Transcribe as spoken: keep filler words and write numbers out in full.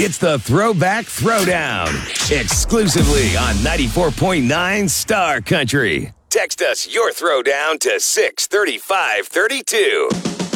It's the Throwback Throwdown, exclusively on ninety-four point nine Star Country. Text us your throwdown to six thirty-five thirty-two.